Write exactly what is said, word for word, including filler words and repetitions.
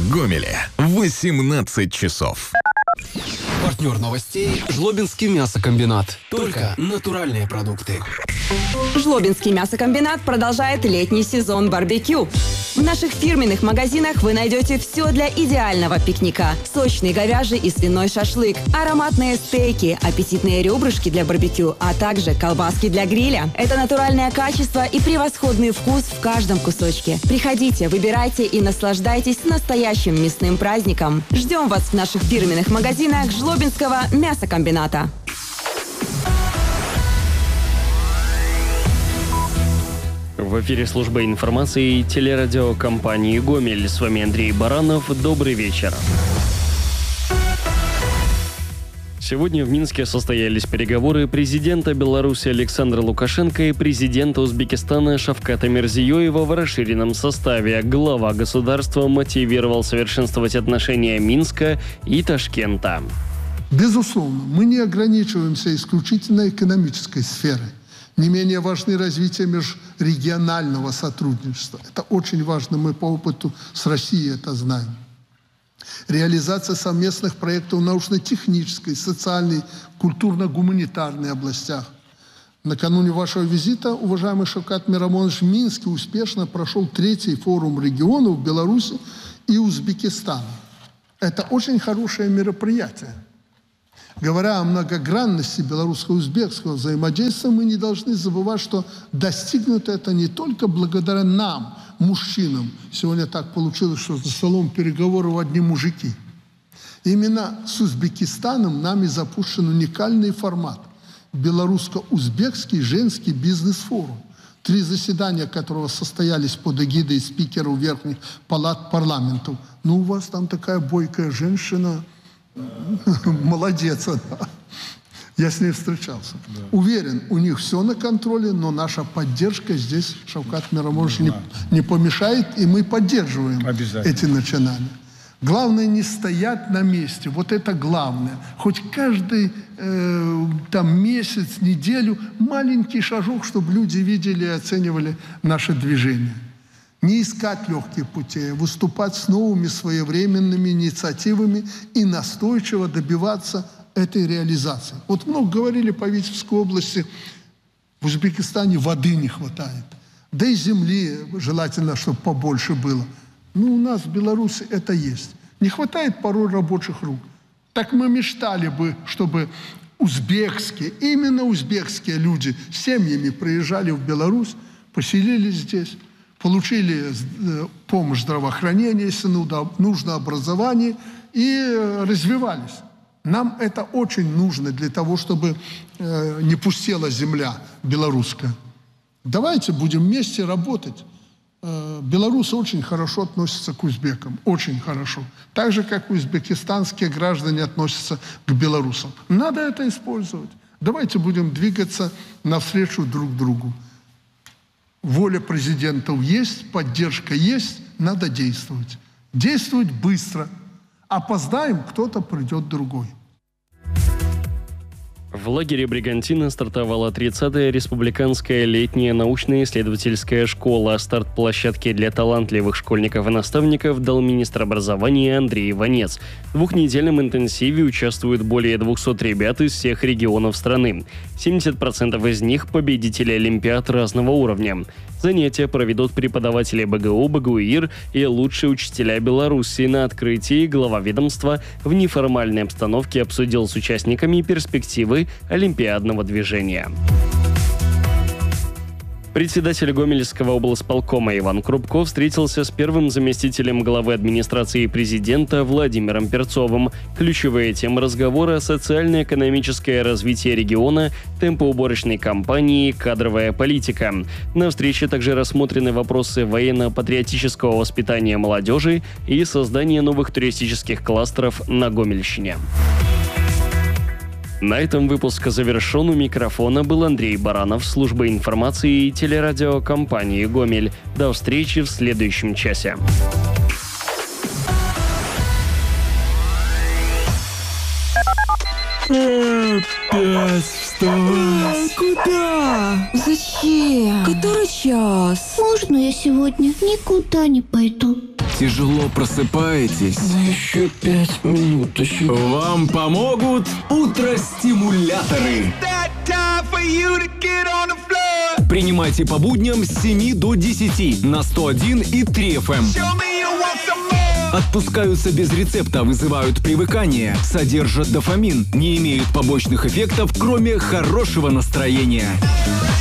В Гомеле восемнадцать часов. Партнер новостей – Жлобинский мясокомбинат. Только натуральные продукты. Жлобинский мясокомбинат продолжает летний сезон барбекю. В наших фирменных магазинах вы найдете все для идеального пикника. Сочный говяжий и свиной шашлык, ароматные стейки, аппетитные ребрышки для барбекю, а также колбаски для гриля. Это натуральное качество и превосходный вкус в каждом кусочке. Приходите, выбирайте и наслаждайтесь настоящим мясным праздником. Ждем вас в наших фирменных магазинах Жлобинского мясокомбината. В эфире служба информации телерадиокомпании «Гомель». С вами Андрей Баранов. Добрый вечер. Сегодня в Минске состоялись переговоры президента Беларуси Александра Лукашенко и президента Узбекистана Шавката Мирзиёева в расширенном составе. Глава государства мотивировал совершенствовать отношения Минска и Ташкента. Безусловно, мы не ограничиваемся исключительно экономической сферой. Не менее важны развитие межрегионального сотрудничества. Это очень важно, мы по опыту с Россией это знаем. Реализация совместных проектов в научно-технической, социальной, культурно-гуманитарной областях. Накануне вашего визита, уважаемый Шавкат Мирамонович, в Минске успешно прошел третий форум регионов Беларуси и Узбекистана. Это очень хорошее мероприятие. Говоря о многогранности белорусско-узбекского взаимодействия, мы не должны забывать, что достигнуто это не только благодаря нам, мужчинам. Сегодня так получилось, что за столом переговоров одни мужики. Именно с Узбекистаном нами запущен уникальный формат – белорусско-узбекский женский бизнес-форум, три заседания которого состоялись под эгидой спикеров верхних палат парламентов. Ну, у вас там такая бойкая женщина – молодец она. Я с ней встречался. Да. Уверен, у них все на контроле, но наша поддержка здесь, Шавкат Мирамонович, не, не помешает, и мы поддерживаем эти начинания. Главное не стоять на месте. Вот это главное. Хоть каждый э, там месяц, неделю маленький шажок, чтобы люди видели и оценивали наше движение. Не искать легких путей, выступать с новыми своевременными инициативами и настойчиво добиваться этой реализации. Вот много говорили по Витебской области, в Узбекистане воды не хватает. Да и земли желательно, чтобы побольше было. Ну, у нас в Беларуси это есть. Не хватает порой рабочих рук. Так мы мечтали бы, чтобы узбекские, именно узбекские люди с семьями приезжали в Беларусь, поселились здесь, получили помощь здравоохранения, если нужно образование, и развивались. Нам это очень нужно для того, чтобы не пустела земля белорусская. Давайте будем вместе работать. Белорусы очень хорошо относятся к узбекам, очень хорошо. Так же, как узбекистанские граждане относятся к белорусам. Надо это использовать. Давайте будем двигаться навстречу друг другу. Воля президентов есть, поддержка есть, надо действовать. Действовать быстро. Опоздаем, кто-то придет другой. В лагере Бригантина стартовала тридцатая республиканская летняя научно-исследовательская школа. Старт площадки для талантливых школьников и наставников дал министр образования Андрей Иванец. В двухнедельном интенсиве участвуют более двухсот ребят из всех регионов страны. семьдесят процентов из них – победители олимпиад разного уровня. Занятия проведут преподаватели БГУ, БГУИР и лучшие учителя Беларуси. На открытии глава ведомства в неформальной обстановке обсудил с участниками перспективы олимпиадного движения. Председатель Гомельского облсполкома Иван Крупко встретился с первым заместителем главы администрации президента Владимиром Перцовым. Ключевые темы разговора – социально-экономическое развитие региона, темпоуборочной кампании, кадровая политика. На встрече также рассмотрены вопросы военно-патриотического воспитания молодежи и создания новых туристических кластеров на Гомельщине. На этом выпуск завершен. У микрофона был Андрей Баранов, служба информации и телерадиокомпании «Гомель». До встречи в следующем часе. Опять вставай. Куда? Зачем? Который час? Можно я сегодня никуда не пойду? Тяжело просыпаетесь? Еще пять минуточек. Вам помогут утростимуляторы. Принимайте по будням с семи до десяти на сто один и три эф эм. Отпускаются без рецепта, вызывают привыкание, содержат дофамин, не имеют побочных эффектов, кроме хорошего настроения.